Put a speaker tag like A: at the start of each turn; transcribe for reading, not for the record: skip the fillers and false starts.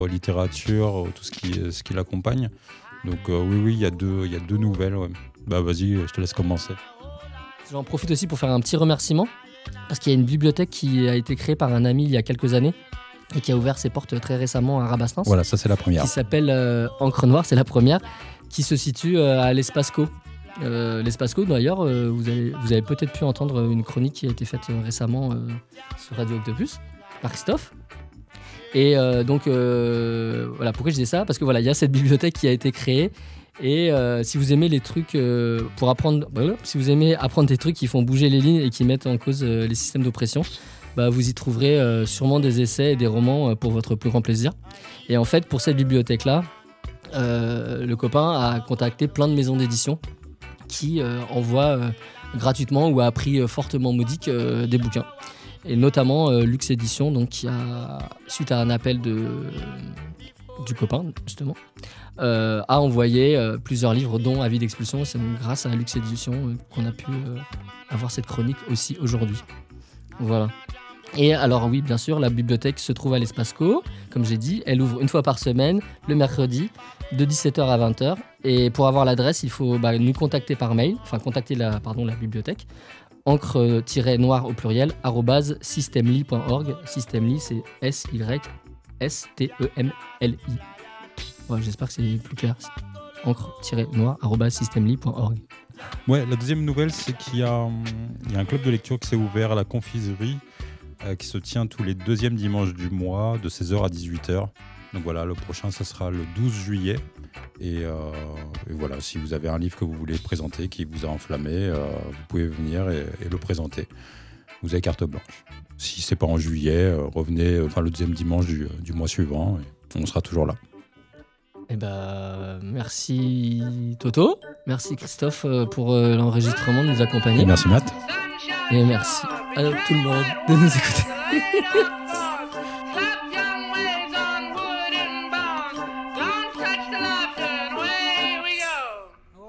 A: littérature, tout ce qui l'accompagne. Donc oui, il y a deux nouvelles. Ouais. Bah vas-y, je te laisse commencer.
B: J'en profite aussi pour faire un petit remerciement, parce qu'il y a une bibliothèque qui a été créée par un ami il y a quelques années et qui a ouvert ses portes très récemment à Rabastens.
A: Voilà, ça c'est la première.
B: Qui s'appelle Encre Noire, c'est la première, qui se situe à l'Espace Co. L'Espace Co, d'ailleurs, vous avez peut-être pu entendre une chronique qui a été faite récemment sur Radio Octopus par Christophe. Et donc, voilà, pourquoi je dis ça ? Parce que voilà, il y a cette bibliothèque qui a été créée. Et si vous aimez les trucs pour apprendre, si vous aimez apprendre des trucs qui font bouger les lignes et qui mettent en cause les systèmes d'oppression, vous y trouverez sûrement des essais et des romans pour votre plus grand plaisir. Et en fait, pour cette bibliothèque-là, le copain a contacté plein de maisons d'édition qui envoient gratuitement ou à prix fortement modique des bouquins. Et notamment Lux Édition, donc, qui a, suite à un appel du copain, justement, a envoyé plusieurs livres, dont Avis d'expulsion. C'est donc grâce à Lux Édition qu'on a pu avoir cette chronique aussi aujourd'hui. Voilà. Et alors oui, bien sûr, la bibliothèque se trouve à l'Espace Co. Comme j'ai dit, elle ouvre une fois par semaine, le mercredi, de 17h à 20h. Et pour avoir l'adresse, il faut nous contacter par mail, enfin contacter la bibliothèque, encre-noire au pluriel, @systemli.org. Systemli, c'est SYSTEMLI. Ouais, j'espère que c'est plus clair. Encre-noire, @systemli.org.
A: Ouais, la deuxième nouvelle, c'est qu'il y a un club de lecture qui s'est ouvert à la Confiserie, qui se tient tous les deuxièmes dimanches du mois, de 16h à 18h. Donc voilà, le prochain, ça sera le 12 juillet. Et voilà, si vous avez un livre que vous voulez présenter, qui vous a enflammé, vous pouvez venir et le présenter. Vous avez carte blanche. Si c'est pas en juillet, revenez le deuxième dimanche du mois suivant et on sera toujours là.
B: Eh merci Toto, merci Christophe pour l'enregistrement de nous accompagner.
A: Et merci Matt.
B: Et merci à tout le monde de nous écouter.